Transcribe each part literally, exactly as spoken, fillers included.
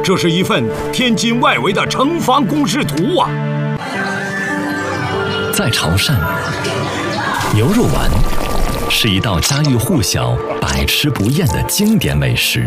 这是一份天津外围的城防工事图啊！ 在潮汕，牛肉丸是一道家喻户晓、百吃不厌的经典美食。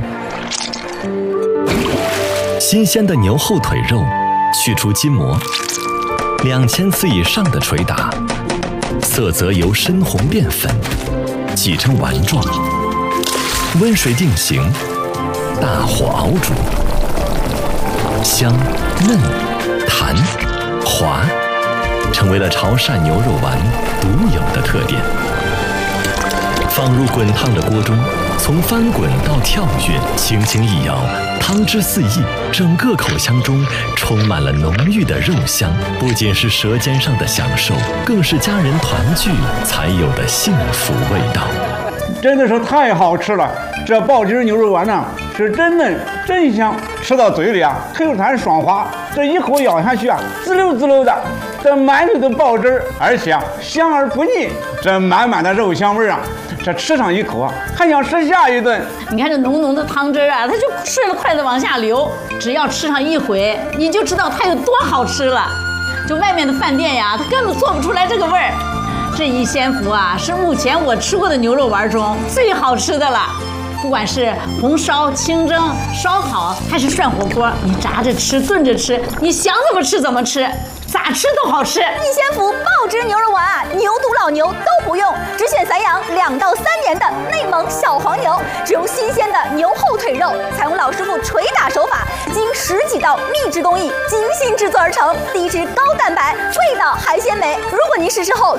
新鲜的牛后腿肉，去除筋膜，两千次以上的捶打，色泽由深红变粉，挤成丸状，温水定型，大火熬煮，香、嫩、弹、滑，成为了潮汕牛肉丸独有的特点。放入滚烫的锅中，从翻滚到跳跃，轻轻一摇，汤汁四溢，整个口腔中充满了浓郁的肉香，不仅是舌尖上的享受，更是家人团聚才有的幸福味道。 真的是太好吃了！这爆汁牛肉丸呢，是真嫩真香，吃到嘴里啊，Q 弹爽滑，这一口咬下去啊，滋溜滋溜的，这满嘴都爆汁，而且啊香而不腻，这满满的肉香味啊，这吃上一口啊，还想吃下一顿。 你看这浓浓的汤汁啊，它就顺着筷子往下流，只要吃上一回，你就知道它有多好吃了。就外面的饭店呀，它根本做不出来这个味儿。这一鲜福啊，是目前我吃过的牛肉丸中最好吃的了。不管是红烧、清蒸、烧烤，还是涮火锅，你炸着吃、炖着吃，你想怎么吃怎么吃，咋吃都好吃。 一鲜福爆汁牛肉丸啊，牛犊老牛都不用，只选散养两到三年的内蒙小黄牛，只用新鲜的牛后腿肉，采用老师傅捶打手法，经十几道秘制工艺精心制作而成，低脂高蛋白，味道还鲜美。如果您试吃后